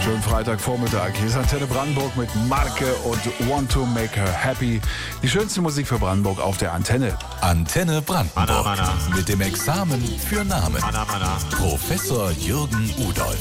Schönen Freitagvormittag. Hier ist Antenne Brandenburg mit Marke und Want to Make Her Happy. Die schönste Musik für Brandenburg auf der Antenne. Antenne Brandenburg. Anna. Mit dem Examen für Namen. Anna. Professor Jürgen Udolf.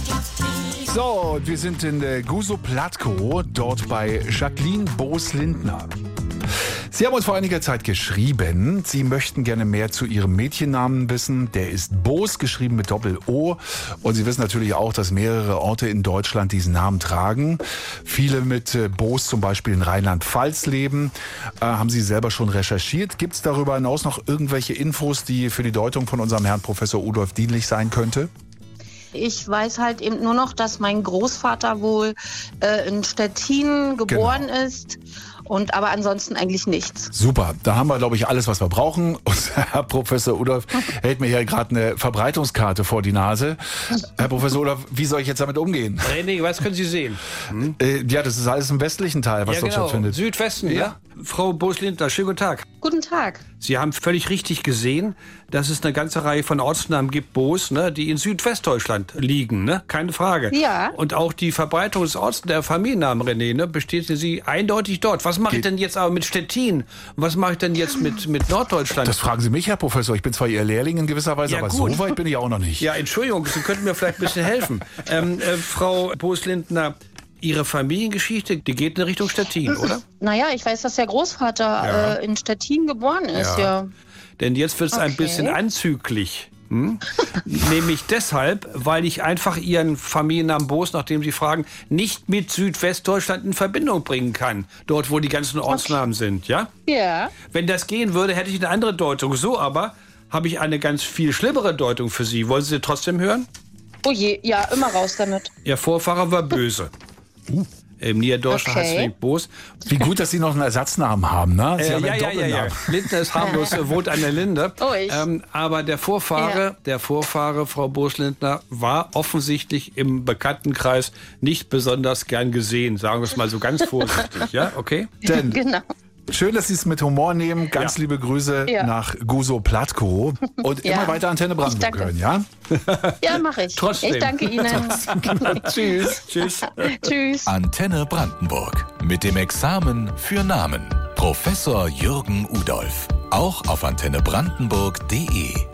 So, wir sind in Gusow-Platkow, dort bei Jacqueline Boos-Lindner. Sie haben uns vor einiger Zeit geschrieben, Sie möchten gerne mehr zu Ihrem Mädchennamen wissen. Der ist Boos, geschrieben mit Doppel-O. Und Sie wissen natürlich auch, dass mehrere Orte in Deutschland diesen Namen tragen. Viele mit Boos zum Beispiel in Rheinland-Pfalz leben. Haben Sie selber schon recherchiert? Gibt es darüber hinaus noch irgendwelche Infos, die für die Deutung von unserem Herrn Professor Udolf dienlich sein könnte? Ich weiß halt eben nur noch, dass mein Großvater wohl in Stettin geboren ist. Aber ansonsten eigentlich nichts. Super, da haben wir, glaube ich, alles, was wir brauchen. Und Herr Professor Udolf hält mir hier gerade eine Verbreitungskarte vor die Nase. Herr Professor Udolf, wie soll ich jetzt damit umgehen? René, was können Sie sehen? Ja, das ist alles im westlichen Teil, was dort stattfindet. Südwesten, ja. Frau Boos-Lindner, schönen guten Tag. Guten Tag. Sie haben völlig richtig gesehen, dass es eine ganze Reihe von Ortsnamen gibt, Boos, ne, die in Südwestdeutschland liegen, ne? Keine Frage. Ja. Und auch die Verbreitung des Orts der Familiennamen, René, ne, besteht für Sie eindeutig dort. Was mache ich denn jetzt aber mit Stettin? Was mache ich denn jetzt mit Norddeutschland? Das fragen Sie mich, Herr Professor. Ich bin zwar Ihr Lehrling in gewisser Weise, Ja, aber gut. so weit bin ich auch noch nicht. Ja, Entschuldigung, Sie könnten mir vielleicht ein bisschen helfen. Frau Boos-Lindner, Ihre Familiengeschichte, die geht in Richtung Stettin, oder? Naja, ich weiß, dass der Großvater in Stettin geboren ist, ja. Denn jetzt wird es ein Okay. bisschen anzüglich. Nämlich deshalb, weil ich einfach Ihren Familiennamen Boos, nachdem Sie fragen, nicht mit Südwestdeutschland in Verbindung bringen kann. Dort, wo die ganzen Ortsnamen sind, ja? Ja. Wenn das gehen würde, hätte ich eine andere Deutung. So aber habe ich eine ganz viel schlimmere Deutung für Sie. Wollen Sie sie trotzdem hören? Oh je, ja, immer raus damit. Ihr Vorfahre war böse. Im Niederdeutschen heißt es nicht Boos. Wie gut, dass Sie noch einen Ersatznamen haben, ne? Sie haben einen Ja. Doppelnamen. Lindner ist harmlos, wohnt an der Linde. Oh, ich. Aber der Vorfahre, Frau Boos-Lindner, war offensichtlich im Bekanntenkreis nicht besonders gern gesehen. Sagen wir es mal so ganz vorsichtig, ja? Okay? Denn Genau. schön, dass Sie es mit Humor nehmen. Ganz liebe Grüße nach Gusow-Platkow. Und immer weiter Antenne Brandenburg hören, ja? Ja, mache ich. Trotzdem. Ich danke Ihnen. Tschüss. Tschüss. Tschüss. Antenne Brandenburg. Mit dem Examen für Namen. Professor Jürgen Udolf. Auch auf antennebrandenburg.de.